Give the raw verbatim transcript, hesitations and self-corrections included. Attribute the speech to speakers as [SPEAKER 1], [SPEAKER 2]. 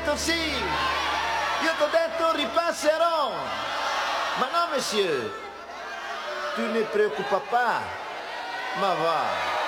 [SPEAKER 1] detto sì, io t'ho detto ripasserò. Ma no, monsieur, tu ne preoccupa pas, ma va.